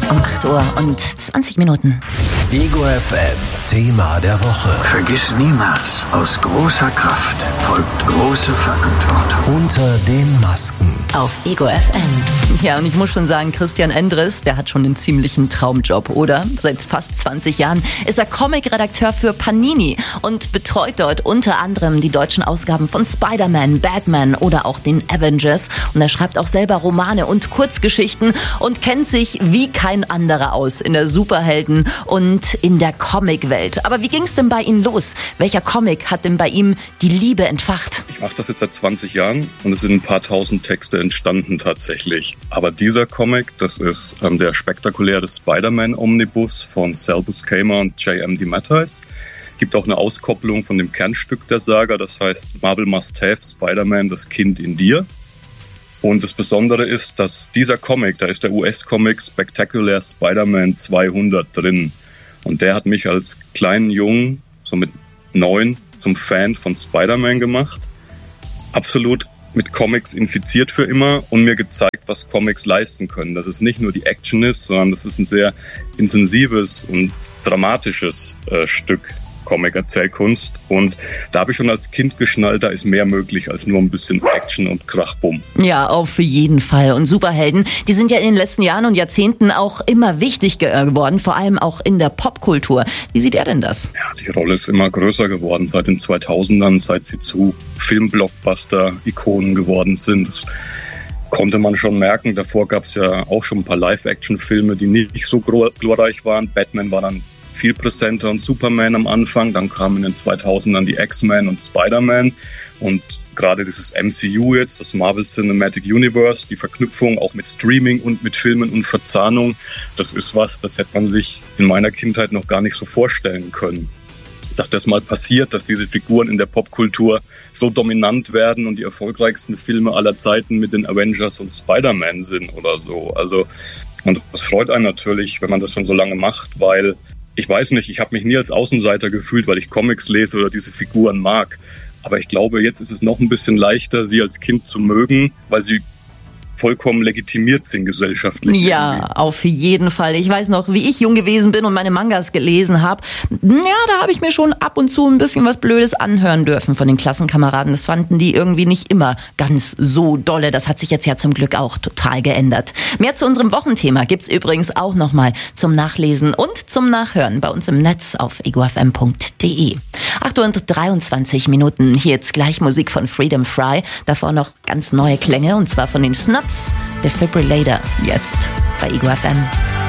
um 8 Uhr und 20 Minuten. Ego FM, Thema der Woche. Vergiss niemals, aus großer Kraft folgt große Verantwortung. Unter den Masken. Auf Ego FM. Ja, und ich muss schon sagen, Christian Endres, der hat schon einen ziemlichen Traumjob, oder? Seit fast 20 Jahren ist er Comic-Redakteur für Panini und betreut dort unter anderem die deutschen Ausgaben von Spider-Man, Batman oder auch den Avengers. Und er schreibt auch selber Romane und Kurzgeschichten und kennt sich wie kein anderer aus in der Superhelden- und in der Comicwelt. Aber wie ging's denn bei ihm los? Welcher Comic hat denn bei ihm die Liebe entfacht? Ich mache das jetzt seit 20 Jahren und es sind ein paar tausend Texte entstanden tatsächlich. Aber dieser Comic, das ist der spektakuläre Spider-Man-Omnibus von Sal Buscema und J.M. DeMatteis. Gibt auch eine Auskopplung von dem Kernstück der Saga, das heißt Marvel Must Have, Spider-Man, das Kind in dir. Und das Besondere ist, dass dieser Comic, da ist der US-Comic Spectacular Spider-Man 200 drin. Und der hat mich als kleinen Jungen, so mit 9, zum Fan von Spider-Man gemacht. Absolut mit Comics infiziert für immer und mir gezeigt, was Comics leisten können. Dass es nicht nur die Action ist, sondern das ist ein sehr intensives und dramatisches Stück Comic-Erzählkunst. Und da habe ich schon als Kind geschnallt, da ist mehr möglich als nur ein bisschen Action und Krachbumm. Ja, auf jeden Fall. Und Superhelden, die sind ja in den letzten Jahren und Jahrzehnten auch immer wichtig geworden, vor allem auch in der Popkultur. Wie sieht er denn das? Ja, die Rolle ist immer größer geworden seit den 2000ern, seit sie zu Film-Blockbuster-Ikonen geworden sind. Das konnte man schon merken. Davor gab es ja auch schon ein paar Live-Action-Filme, die nicht so glorreich waren. Batman war dann viel präsenter und Superman am Anfang. Dann kamen in den 2000ern die X-Men und Spider-Man. Und gerade dieses MCU jetzt, das Marvel Cinematic Universe, die Verknüpfung auch mit Streaming und mit Filmen und Verzahnung, das ist was, das hätte man sich in meiner Kindheit noch gar nicht so vorstellen können. Dass das mal passiert, dass diese Figuren in der Popkultur so dominant werden und die erfolgreichsten Filme aller Zeiten mit den Avengers und Spider-Man sind oder so. Also, und das freut einen natürlich, wenn man das schon so lange macht, weil ich weiß nicht, ich habe mich nie als Außenseiter gefühlt, weil ich Comics lese oder diese Figuren mag. Aber ich glaube, jetzt ist es noch ein bisschen leichter, sie als Kind zu mögen, weil sie vollkommen legitimiert sind gesellschaftlich. Ja, irgendwie. Auf jeden Fall. Ich weiß noch, wie ich jung gewesen bin und meine Mangas gelesen habe. Ja, da habe ich mir schon ab und zu ein bisschen was Blödes anhören dürfen von den Klassenkameraden. Das fanden die irgendwie nicht immer ganz so dolle. Das hat sich jetzt ja zum Glück auch total geändert. Mehr zu unserem Wochenthema gibt's übrigens auch nochmal zum Nachlesen und zum Nachhören bei uns im Netz auf egofm.de. 8:23 Uhr. Hier jetzt gleich Musik von Freedom Fry. Davor noch ganz neue Klänge und zwar von den Snuts, Defibrillator. Jetzt bei Ego FM.